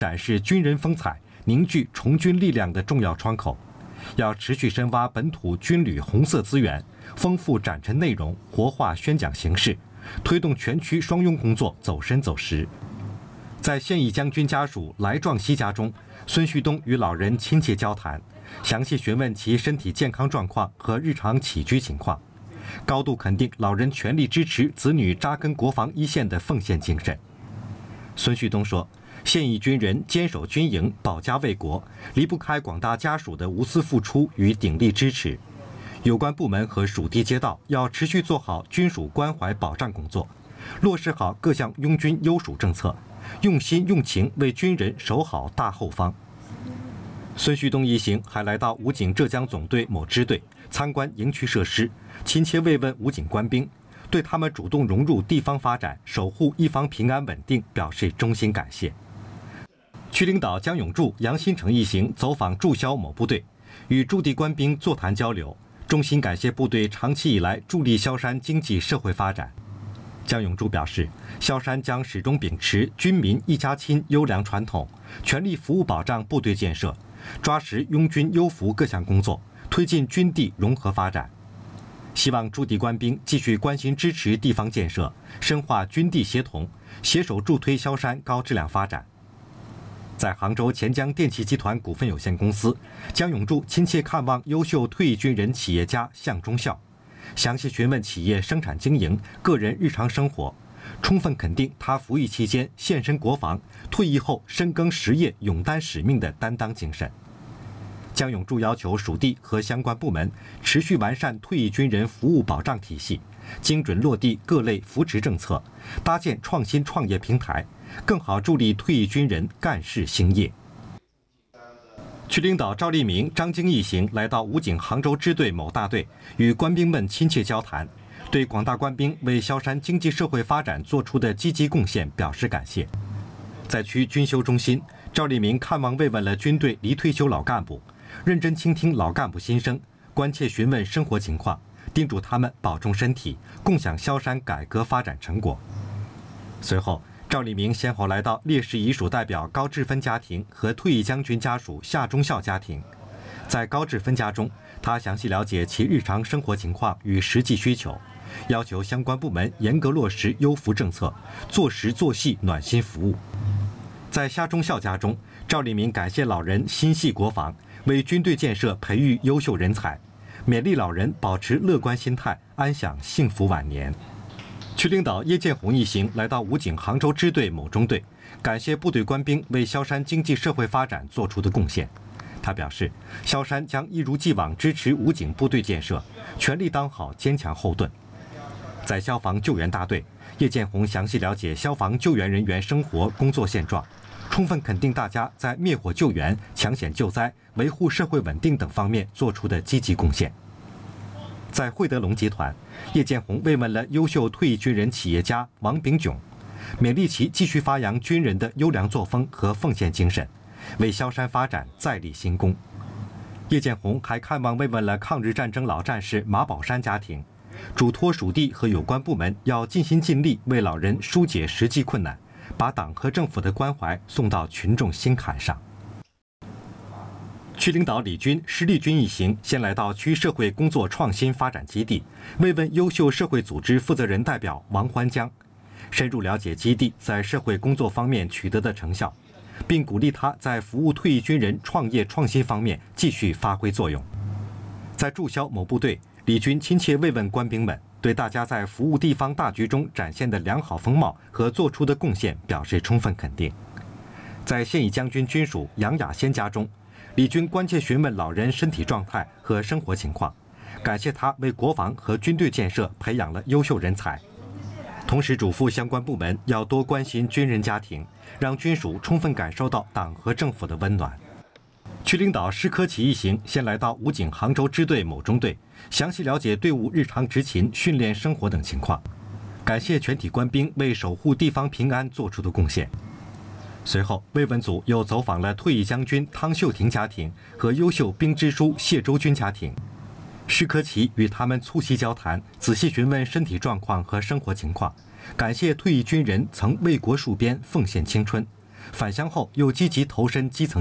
展示军人风采、凝聚崇军力量的重要窗口。要持续深挖本土军旅红色资源，丰富展陈内容，活化宣讲形式，推动全区双拥工作走深走实。在现役将军家属来壮熙家中，孙旭东与老人亲切交谈，详细询问其身体健康状况和日常起居情况，高度肯定老人全力支持子女扎根国防一线的奉献精神。孙旭东说，现役军人坚守军营，保家卫国，离不开广大家属的无私付出与鼎力支持。有关部门和属地街道要持续做好军属关怀保障工作，落实好各项拥军优属政策，用心用情为军人守好大后方。孙旭东一行还来到武警浙江总队某支队参观营区设施，亲切慰问武警官兵，对他们主动融入地方发展、守护一方平安稳定表示衷心感谢。区领导江永柱、杨新成一行走访驻销某部队，与驻地官兵座谈交流，衷心感谢部队长期以来助力萧山经济社会发展。江永柱表示，萧山将始终秉持军民一家亲优良传统，全力服务保障部队建设，抓实拥军优福各项工作，推进军地融合发展。希望驻地官兵继续关心支持地方建设，深化军地协同，携手助推萧山高质量发展。在杭州钱江电气集团股份有限公司，江永柱亲切看望优秀退役军人企业家向忠孝，详细询问企业生产经营、个人日常生活，充分肯定他服役期间献身国防、退役后深耕实业、勇担使命的担当精神。江永柱要求属地和相关部门持续完善退役军人服务保障体系，精准落地各类扶持政策，搭建创新创业平台，更好助力退役军人干事兴业。区领导赵立明、张京一行来到武警杭州支队某大队，与官兵们亲切交谈，对广大官兵为萧山经济社会发展做出的积极贡献表示感谢。在区军休中心，赵立明看望慰问了军队离退休老干部，认真倾听老干部心声，关切询问生活情况，叮嘱他们保重身体，共享萧山改革发展成果。随后，赵立明先后来到烈士遗属代表高志芬家庭和退役将军家属夏忠孝家庭。在高志芬家中，他详细了解其日常生活情况与实际需求，要求相关部门严格落实优扶政策，做实做细暖心服务。在夏忠孝家中，赵立明感谢老人心系国防，为军队建设培育优秀人才，勉励老人保持乐观心态，安享幸福晚年。区领导叶建红一行来到武警杭州支队某中队，感谢部队官兵为萧山经济社会发展做出的贡献。他表示，萧山将一如既往支持武警部队建设，全力当好坚强后盾。在消防救援大队，叶建红详细了解消防救援人员生活工作现状，充分肯定大家在灭火救援、抢险救灾、维护社会稳定等方面做出的积极贡献。在惠德隆集团，叶建红慰问了优秀退役军人企业家王炳炯，勉励其继续发扬军人的优良作风和奉献精神，为萧山发展再立新功。叶建红还看望慰问了抗日战争老战士马宝山家庭，嘱托属地和有关部门要尽心尽力为老人疏解实际困难，把党和政府的关怀送到群众心坎上。区领导李军、施立军一行先来到区社会工作创新发展基地，慰问优秀社会组织负责人代表王欢江，深入了解基地在社会工作方面取得的成效，并鼓励他在服务退役军人创业创新方面继续发挥作用。在驻销某部队，李军亲切慰问官兵们，对大家在服务地方大局中展现的良好风貌和做出的贡献表示充分肯定。在现役将军军属杨雅仙家中，李军关切询问老人身体状态和生活情况，感谢他为国防和军队建设培养了优秀人才，同时嘱咐相关部门要多关心军人家庭，让军属充分感受到党和政府的温暖。区领导施科奇一行先来到武警杭州支队某中队，详细了解队伍日常执勤、训练生活等情况，感谢全体官兵为守护地方平安做出的贡献。随后，慰问组又走访了退役将军汤秀婷家庭和优秀兵支书谢周军家庭。施科奇与他们促膝交谈，仔细询问身体状况和生活情况，感谢退役军人曾为国戍边、奉献青春， 返乡后又积极投身基层